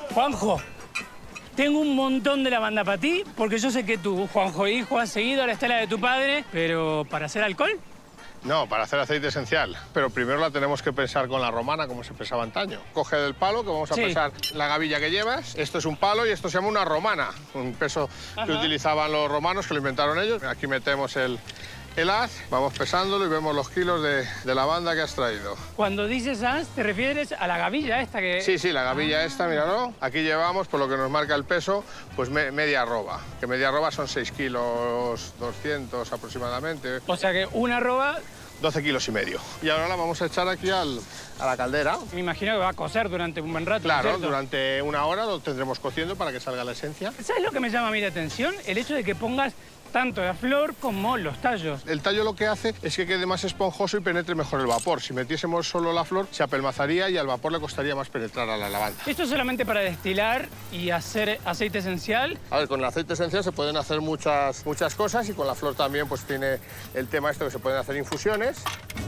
Juanjo, tengo un montón de lavanda para ti, porque yo sé que tú, Juanjo hijo, has seguido la estela de tu padre, pero ¿para hacer alcohol? No, para hacer aceite esencial. Pero primero la tenemos que pesar con la romana, como se pesaba antaño. Coge del palo, que vamos a pesar la gavilla que llevas. Esto es un palo y esto se llama una romana. Un peso que utilizaban los romanos, que lo inventaron ellos. Aquí metemos el haz, vamos pesándolo y vemos los kilos de lavanda que has traído. Cuando dices haz, ¿te refieres a la gavilla esta que...? Sí, la gavilla esta, míralo. Aquí llevamos, por lo que nos marca el peso, pues media arroba. Que media arroba son 6 kilos 200 aproximadamente. O sea que una arroba... 12 kilos y medio. Y ahora la vamos a echar aquí a la caldera. Me imagino que va a cocer durante un buen rato. Claro, ¿cierto? durante una hora lo tendremos cociendo para que salga la esencia. ¿Sabes lo que me llama a mí la atención? El hecho de que pongas tanto la flor como los tallos. El tallo lo que hace es que quede más esponjoso y penetre mejor el vapor. Si metiésemos solo la flor, se apelmazaría y al vapor le costaría más penetrar a la lavanda. ¿Esto es solamente para destilar y hacer aceite esencial? A ver, con el aceite esencial se pueden hacer muchas cosas y con la flor también pues tiene el tema esto que se pueden hacer infusiones.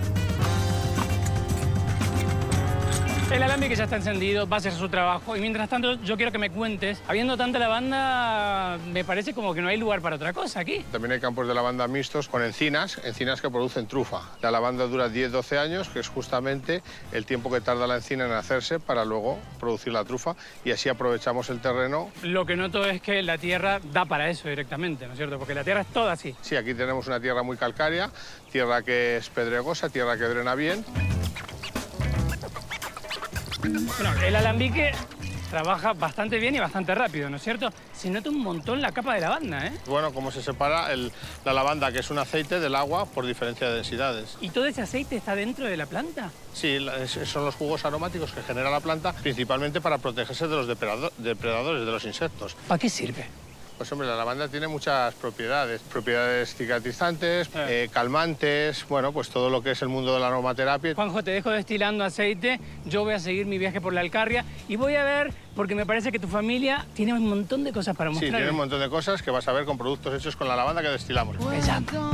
El alambique ya está encendido, va a hacer su trabajo. Y mientras tanto, yo quiero que me cuentes, habiendo tanta lavanda, me parece como que no hay lugar para otra cosa aquí. También hay campos de lavanda mixtos con encinas que producen trufa. La lavanda dura 10-12 años, que es justamente el tiempo que tarda la encina en hacerse para luego producir la trufa. Y así aprovechamos el terreno. Lo que noto es que la tierra da para eso directamente, ¿no es cierto? Porque la tierra es toda así. Sí, aquí tenemos una tierra muy calcárea, tierra que es pedregosa, tierra que drena bien. Bueno, el alambique trabaja bastante bien y bastante rápido, ¿no es cierto? Se nota un montón la capa de lavanda, ¿eh? Bueno, cómo se separa la lavanda, que es un aceite, del agua por diferencia de densidades. ¿Y todo ese aceite está dentro de la planta? Sí, son los jugos aromáticos que genera la planta, principalmente para protegerse de los depredadores, de los insectos. ¿Para qué sirve? Pues hombre, la lavanda tiene muchas propiedades. Propiedades cicatrizantes, calmantes, bueno, pues todo lo que es el mundo de la aromaterapia. Juanjo, te dejo destilando aceite. Yo voy a seguir mi viaje por la Alcarria y voy a ver, porque me parece que tu familia tiene un montón de cosas para mostrar. Sí, tiene un montón de cosas que vas a ver con productos hechos con la lavanda que destilamos. Exacto.